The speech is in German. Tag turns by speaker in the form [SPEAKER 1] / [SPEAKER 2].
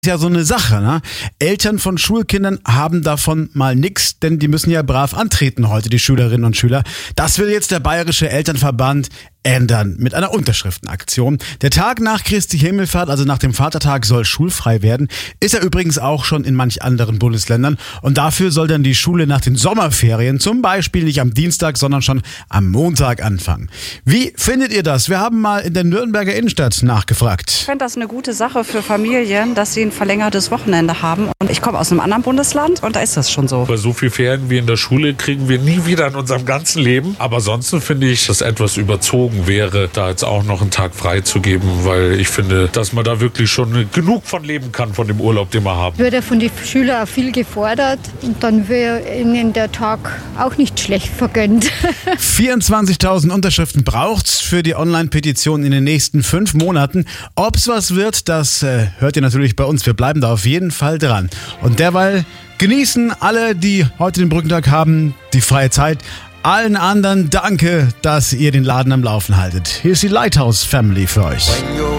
[SPEAKER 1] Ist ja so eine Sache, ne? Eltern von Schulkindern haben davon mal nix, denn die müssen ja brav antreten heute, die Schülerinnen und Schüler. Das will jetzt der Bayerische Elternverband ändern mit einer Unterschriftenaktion. Der Tag nach Christi Himmelfahrt, also nach dem Vatertag, soll schulfrei werden. Ist er übrigens auch schon in manch anderen Bundesländern. Und dafür soll dann die Schule nach den Sommerferien zum Beispiel nicht am Dienstag, sondern schon am Montag anfangen. Wie findet ihr das? Wir haben mal in der Nürnberger Innenstadt nachgefragt.
[SPEAKER 2] Ich finde das eine gute Sache für Familien, dass sie ein verlängertes Wochenende haben. Und ich komme aus einem anderen Bundesland und da ist das schon so.
[SPEAKER 3] Bei so viel Ferien wie in der Schule kriegen wir nie wieder in unserem ganzen Leben. Aber ansonsten finde ich, dass etwas überzogen wäre, da jetzt auch noch einen Tag frei zu geben, weil ich finde, dass man da wirklich schon genug von leben kann, von dem Urlaub, den wir haben.
[SPEAKER 4] Wird ja von den Schülern auch viel gefordert und dann wird ihnen der Tag auch nicht schlecht vergönnt.
[SPEAKER 1] 24.000 Unterschriften braucht's für die Online-Petition in den nächsten 5 Monaten. Ob's was wird, das hört ihr natürlich bei uns. Wir bleiben da auf jeden Fall dran. Und derweil genießen alle, die heute den Brückentag haben, die freie Zeit. Allen anderen danke, dass ihr den Laden am Laufen haltet. Hier ist die Lighthouse Family für euch.